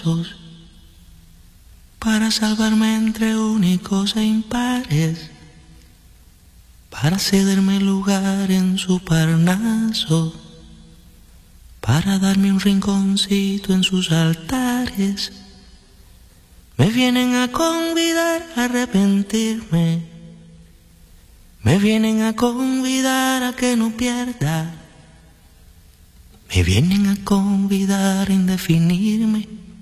besos para salvarme entre únicos e impares, para cederme lugar en su Parnaso, para darme un rinconcito en sus altares. Me vienen a convidar a arrepentirme, me vienen a convidar a que no pierda, me vienen a convidar a indefinirme.